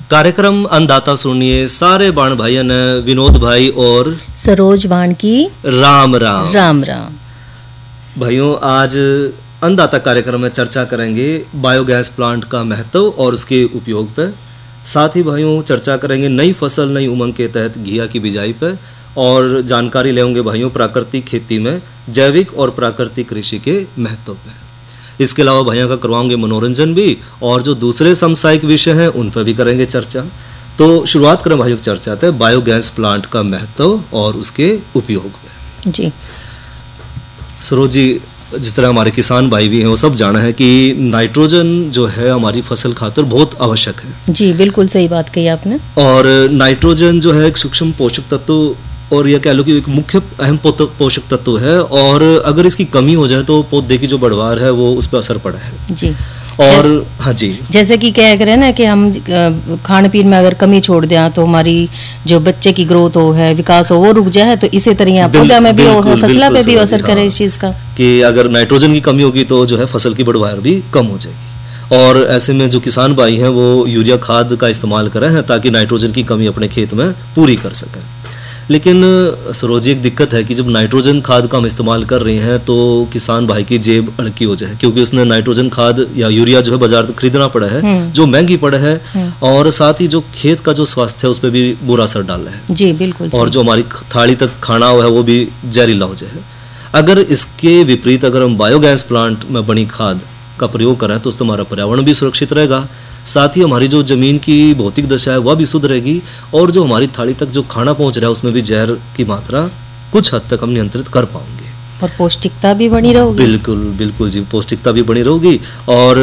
कार्यक्रम अन्नदाता सुनिए सारे बाण भाइयों ने विनोद भाई और सरोज बाण की राम राम राम राम। भाइयों, आज अन्नदाता कार्यक्रम में चर्चा करेंगे बायोगैस प्लांट का महत्व और उसके उपयोग पर। साथ ही भाइयों चर्चा करेंगे नई फसल नई उमंग के तहत घिया की बिजाई पर और जानकारी लेंगे भाइयों प्राकृतिक खेती में जैविक और प्राकृतिक कृषि के महत्व पर। इसके अलावा भैया का करवाएंगे मनोरंजन भी और जो दूसरे समसायिक विषय हैं उन पर भी करेंगे चर्चा। तो शुरुआत करें भाइयों चर्चा थे बायोगैस प्लांट का महत्व और उसके उपयोग में। जी सरोज जी, जिस तरह हमारे किसान भाई भी हैं वो सब जाना है कि नाइट्रोजन जो है हमारी फसल खातिर बहुत आवश्यक है। जी बिल्कुल सही बात कही आपने। और नाइट्रोजन जो है एक सूक्ष्म पोषक तत्व और यह कह लो कि एक मुख्य अहम पोषक तत्व है और अगर इसकी कमी हो जाए तो पौधे की जो बढ़वार है वो उस पर असर पड़ा है। जी और हाँ जी, जैसे कि कह रहे हैं ना कि हम खान पीन में अगर कमी छोड़ दें तो हमारी जो बच्चे की ग्रोथ हो है विकास हो वो रुक जाए, तो इसी तरह पौधा में भी हो है फसला पे भी असर करे इस चीज का कि अगर नाइट्रोजन की कमी होगी तो जो है फसल की बढ़वार भी कम हो जाएगी। और ऐसे में जो किसान भाई हैं वो यूरिया खाद का इस्तेमाल करें हैं ताकि नाइट्रोजन की कमी अपने खेत में पूरी कर सकें। लेकिन सरोज एक दिक्कत है कि जब नाइट्रोजन खाद का हम इस्तेमाल कर रहे हैं तो किसान भाई की जेब अड़की हो जाए, क्योंकि उसने नाइट्रोजन खाद या यूरिया जो है बाजार से खरीदना पड़ा है जो महंगी पड़ा है और साथ ही जो खेत का जो स्वास्थ्य है उस पर भी बुरा असर डाला है। जी बिल्कुल। और जो हमारी थाली तक खाना हुआ है वो भी जहरीला हो जाए। अगर इसके विपरीत अगर हम बायोगैस प्लांट में बनी खाद का प्रयोग करें तो उससे हमारा पर्यावरण भी सुरक्षित रहेगा, साथ ही हमारी जो जमीन की भौतिक दशा है वह भी सुधरेगी और जो हमारी थाली तक जो खाना पहुंच रहा है उसमें भी जहर की मात्रा कुछ हद तक हम नियंत्रित कर पाएंगे और पौष्टिकता भी बनी रहेगी। बिल्कुल बिल्कुल जी, पौष्टिकता भी बनी रहेगी। और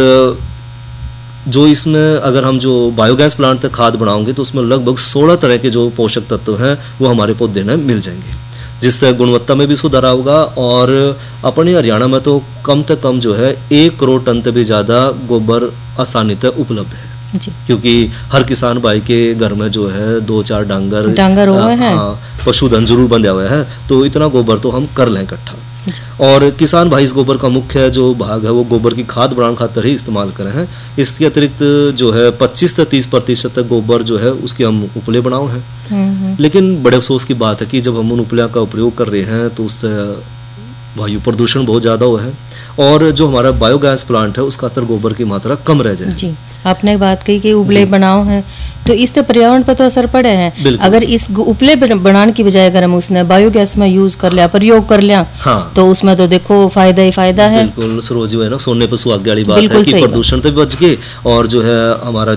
जो इसमें अगर हम जो बायोगैस प्लांट तक खाद बनाओगे तो उसमें लगभग 16 तरह के जो पोषक तत्व हैं वो हमारे पौधे में मिल जाएंगे, जिससे गुणवत्ता में भी सुधार होगा। और अपने हरियाणा में तो कम से कम जो है 1 करोड़ टन से भी ज़्यादा गोबर आसानी से उपलब्ध है जी। क्योंकि हर किसान भाई के घर में जो है 2-4 डांगर हुए हैं, पशुधन जरूर बंधा हुआ है, तो इतना गोबर तो हम कर लें इकट्ठा। और किसान भाई इस गोबर का मुख्य जो भाग है वो गोबर की खाद बनाने खातिर ही इस्तेमाल कर रहे हैं। इसके अतिरिक्त जो है 25 से 30% तक गोबर जो है उसके हम उपले बनाओ हैं। लेकिन बड़े अफसोस की बात है कि जब हम उन उपलिया का उपयोग कर रहे हैं तो उससे वायु प्रदूषण बहुत ज़्यादा हुआ है और जो हमारा बायोगैस प्लांट है उसका अंदर गोबर की मात्रा कम रह जाए। जी आपने बात कही कि उपले बनाओ हैं तो इससे पर्यावरण पर तो असर पड़े हैं। अगर इस उपले बनाने की बजाय अगर हम उसने बायोगैस में यूज कर लिया प्रयोग कर लिया तो उसमें तो देखो फायदा ही फायदा है। बिल्कुल सरोज है ना, सोने पर सुहागे वाली बात है कि प्रदूषण से भी बच गए और जो है हमारा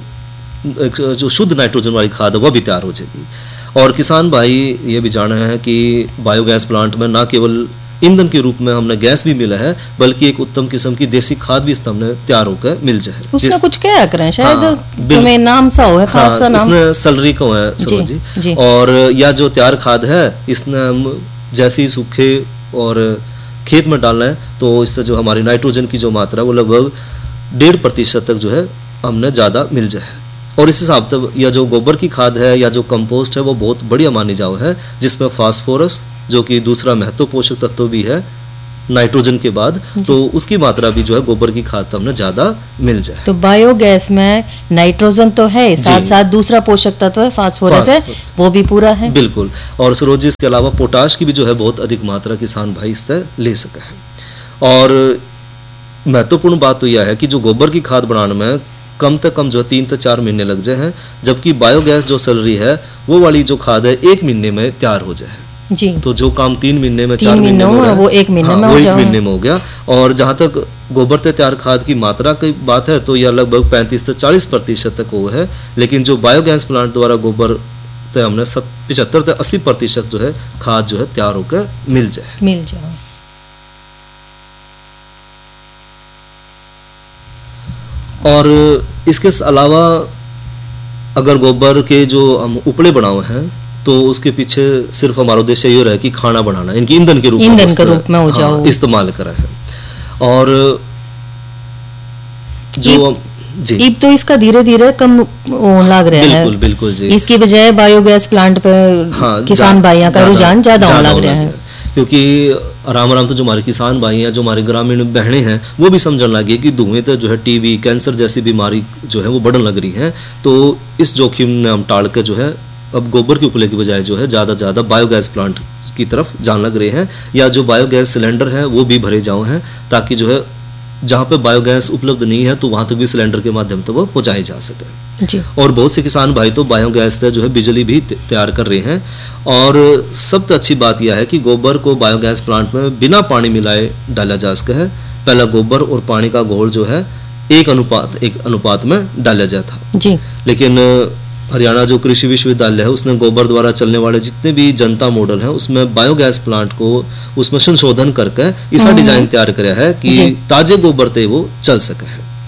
जो शुद्ध नाइट्रोजन वाली खाद है वह भी तैयार हो जाएगी। और किसान भाई ये भी जाना है कि बायोगैस प्लांट में ना केवल ईंधन के रूप में हमने गैस भी मिला है बल्कि एक उत्तम किस्म की देसी खाद भी हमने तैयार होकर मिल जाए। उसमें कुछ क्या करें शायद तुम्हें नाम सा हो है खास सा नाम इसमें सलरी का है सरोज जी। और या जो तैयार खाद है इसने हम जैसे ही सूखे और खेत में डालना है तो इससे जो हमारी नाइट्रोजन की जो मात्रा वो लगभग 1.5% तक जो है हमने ज़्यादा मिल जाए। और इस हिसाब से या जो गोबर की खाद है या जो कंपोस्ट है वो बहुत बढ़िया मानी जाओ है, जिसमें फास्फोरस जो कि दूसरा महत्व पोषक तत्व भी है नाइट्रोजन के बाद, तो उसकी मात्रा भी जो है गोबर की खाद हमने ज्यादा मिल जाए। तो बायोगैस में नाइट्रोजन तो है, साथ साथ दूसरा पोषक तत्व है फास्फोरस है, वो भी पूरा है। बिल्कुल। और सरोज इसके अलावा पोटाश की भी जो है बहुत अधिक मात्रा किसान भाई इससे ले सके हैं। और महत्वपूर्ण बात तो यह है कि जो गोबर की खाद बनाने में कम से कम जो 3 से 4 महीने लग जाए हैं, जबकि बायोगैस जो सैलरी है वो वाली जो खाद है 1 महीने में तैयार हो जाए जी। तो जो काम 3 महीने में 4 महीने में वो 1 महीने में वो 1 महीने में हो गया। और जहाँ तक गोबर से तैयार खाद की मात्रा की बात है तो यह लगभग 35 से 40% तक वो है, लेकिन जो बायोगैस प्लांट द्वारा गोबर तो हमने 75 से 80% जो है खाद जो है तैयार होकर मिल जाए। और इसके अलावा अगर गोबर के जो हम उपले बनाए हैं तो उसके पीछे सिर्फ हमारा उद्देश्य ये रहा कि खाना बनाना, इनकी ईंधन के रूप में हो जाओ इस्तेमाल करा है। और जो जी अब तो इसका धीरे धीरे कम लग रहा है। बिल्कुल जी। इसकी बजाय बायोगैस प्लांट पर किसान भाइयों का रुझान ज्यादा लग रहा है, क्योंकि आराम आराम तो जो हमारे किसान भाई हैं, जो हमारे ग्रामीण बहनें हैं, वो भी समझने लगी कि धुएं तो जो है टीबी कैंसर जैसी बीमारी जो है वो बढ़ने लग रही है। तो इस जोखिम ने हम टाल के जो है अब गोबर के उपले की बजाय जो है ज़्यादा बायोगैस प्लांट की तरफ जान लग रहे हैं, या जो बायोगैस सिलेंडर है वो भी भरे जाओ हैं, ताकि जो है जहाँ पे बायोगैस उपलब्ध नहीं है तो वहाँ तक भी सिलेंडर के माध्यम से वो पहुँचाई जा सके जी। और बहुत से किसान भाई तो बायोगैस से जो है बिजली भी तैयार कर रहे हैं। और सबसे अच्छी बात यह है कि गोबर को बायोगैस प्लांट में बिना पानी मिलाए डाला जा सका है। पहला गोबर और पानी का घोल जो है एक अनुपात में डाला जाता था जी। लेकिन हरियाणा जो कृषि विश्वविद्यालय है उसने गोबर द्वारा चलने वाले जितने भी जनता मॉडल हैं उसमें बायोगैस प्लांट को उसमें संशोधन करके ऐसा डिजाइन तैयार किया है कि ताजे गोबर से वो चल सके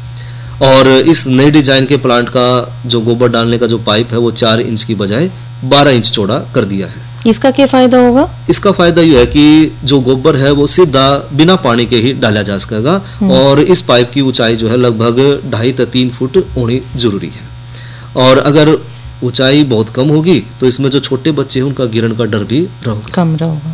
है। और इस नए डिजाइन के प्लांट का जो गोबर डालने का जो पाइप है वो 4 इंच की बजाय 12 इंच चौड़ा कर दिया है। इसका क्या फायदा होगा? इसका फायदा ये है कि जो गोबर है वो सीधा बिना पानी के ही डाला जा सकेगा और इस पाइप की ऊंचाई जो है लगभग 2.5 से 3 फुट होनी जरूरी है। और अगर ऊंचाई बहुत कम होगी तो इसमें जो छोटे बच्चे हैं उनका गिरने का डर भी कम रहेगा।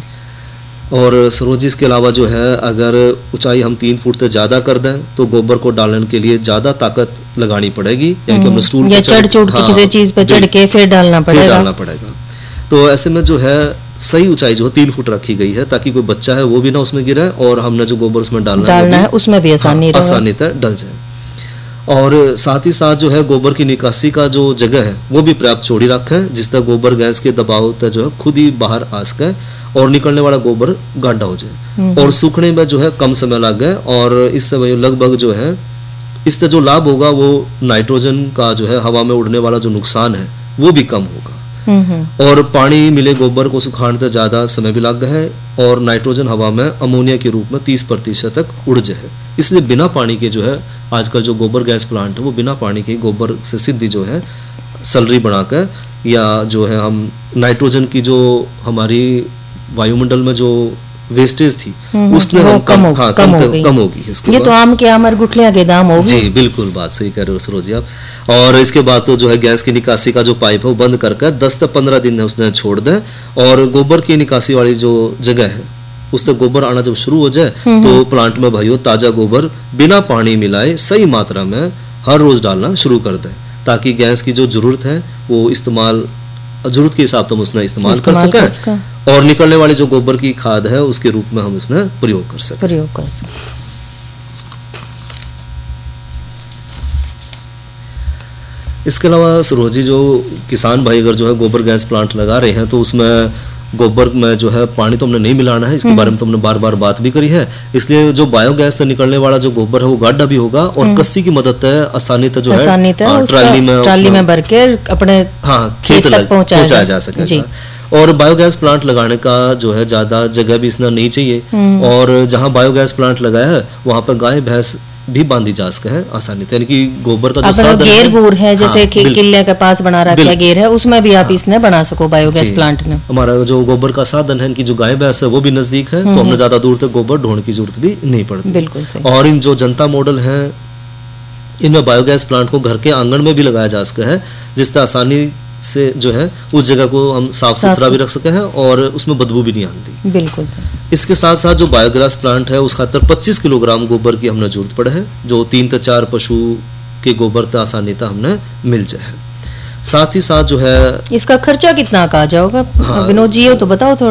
और सरोज इसके अलावा जो है अगर ऊंचाई हम 3 फुट से ज्यादा कर दें तो गोबर को डालने के लिए ज्यादा ताकत लगानी पड़ेगी, यानी कि हमें स्टूल या चढ़ के किसी चीज पर चढ़ के फिर डालना पड़ेगा। तो ऐसे में जो है सही ऊंचाई जो 3 फुट रखी गई है ताकि कोई बच्चा है वो भी ना उसमें गिरे और हमने जो गोबर उसमें डालना है उसमें भी आसानी से डल जाए। और साथ ही साथ जो है गोबर की निकासी का जो जगह है वो भी पर्याप्त चौड़ी रखें जिस तक गोबर गैस के दबाव तक जो है खुद ही बाहर आ सके और निकलने वाला गोबर गाढ़ा हो जाए और सूखने में जो है कम समय लग गए। और इससे लगभग जो है इससे जो लाभ होगा वो नाइट्रोजन का जो है हवा में उड़ने वाला जो नुकसान है वो भी कम होगा। और पानी मिले गोबर को सुखाने तक ज्यादा समय भी लग गया है और नाइट्रोजन हवा में अमोनिया के रूप में 30% तक उड़ जाए। इसलिए बिना पानी के जो है आजकल जो गोबर गैस प्लांट है वो बिना पानी के गोबर से सीधी जो है सलरी बनाकर या जो है हम नाइट्रोजन की जो हमारी वायुमंडल में जो वेस्टेज थी उसमें हम कम होगी। ये तो आम के आमर गुठलियां के दाम होगी। जी बिल्कुल बात सही कह रहे हो सरोजी आप। और इसके बाद तो जो है गैस की निकासी का जो पाइप है वो बंद करके 10 से 15 दिन उसने छोड़ दें और गोबर की निकासी वाली जो जगह है उससे गोबर आना जब शुरू हो जाए तो प्लांट में भाइयों ताजा गोबर बिना पानी मिलाए सही मात्रा में हर रोज डालना शुरू कर दें ताकि गैस की जो जरूरत है वो जरूरत के हिसाब से हम उसने इस्तेमाल कर सकें और निकलने वाली जो गोबर की खाद है उसके रूप में हम उसने प्रयोग कर सकें। इसके अलावा सरोजी जो किसान भाई अगर जो है गोबर गैस प्लांट लगा रहे हैं तो उसमें गोबर में जो है पानी तो हमने नहीं मिलाना है, इसके बारे में तो हमने बार बार बात भी करी है। इसलिए जो बायोगैस से निकलने वाला जो गोबर है वो गाढ़ा भी होगा और कस्सी की मदद से आसानी से जो है ट्राली में भर के अपने खेत तक पहुंचाया जा सकेगा। और बायोगैस प्लांट लगाने का जो है ज्यादा जगह भी इसमें नहीं चाहिए और जहाँ बायोगैस प्लांट लगाया है वहाँ पर गाय भैंस भी बांधी जा सके है आसानी से, यानी कि गोबर का जो साधन गेर गुर है जैसे किले के पास बना रखा गेर है उसमें भी आप इसने बना सको बायोगैस प्लांट में। हमारा जो गोबर का साधन है इनकी जो गाय भैंस है वो भी नजदीक है तो हमने ज्यादा दूर तक गोबर ढोने की जरूरत भी नहीं पड़ती। बिल्कुल सही। और इन जो जनता मॉडल है इनमें बायोगैस प्लांट को घर के आंगन में भी लगाया जा सका है जिससे आसानी से जो है उस जगह को हम साफ सुथरा भी रख सके हैं और उसमें बदबू भी नहीं आती। बिल्कुल। इसके साथ साथ जो बायोगैस प्लांट है उस खातर 25 किलोग्राम गोबर की हमने जरूरत पड़े है जो 3 से 4 पशु के गोबर से आसानी से हमने मिल जाए। साथ ही साथ जो है इसका खर्चा कितना का आ जाएगा? विनोद जी तो बताओ थोड़ा।